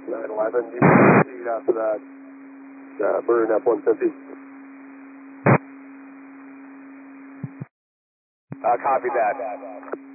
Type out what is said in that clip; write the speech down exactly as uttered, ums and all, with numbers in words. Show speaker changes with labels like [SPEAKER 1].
[SPEAKER 1] nine eleven, proceed after that, uh, Maroon F one fifty. Uh, copy that.